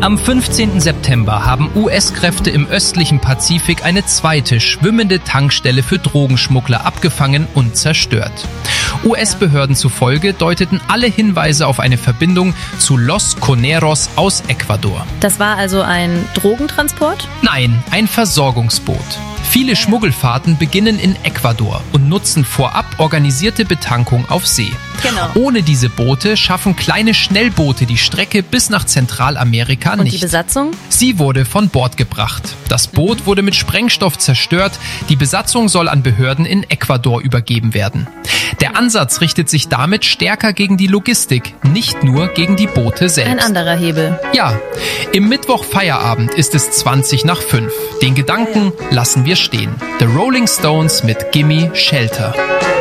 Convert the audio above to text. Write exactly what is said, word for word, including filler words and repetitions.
Am fünfzehnten September haben U S-Kräfte im östlichen Pazifik eine zweite schwimmende Tankstelle für Drogenschmuggler abgefangen und zerstört. U S-Behörden zufolge deuteten alle Hinweise auf eine Verbindung zu Los Coneros aus Ecuador. Das war also ein Drogentransport? Nein, ein Versorgungsboot. Viele Schmuggelfahrten beginnen in Ecuador und nutzen vorab organisierte Betankung auf See. Genau. Ohne diese Boote schaffen kleine Schnellboote die Strecke bis nach Zentralamerika Und nicht. die Besatzung? Sie wurde von Bord gebracht. Das Boot wurde mit Sprengstoff zerstört. Die Besatzung soll an Behörden in Ecuador übergeben werden. Der Ansatz richtet sich damit stärker gegen die Logistik, nicht nur gegen die Boote selbst. Ein anderer Hebel. Ja, im Mittwoch-Feierabend ist es zwanzig nach fünf. Den Gedanken lassen wir stehen. The Rolling Stones mit Gimme Shelter.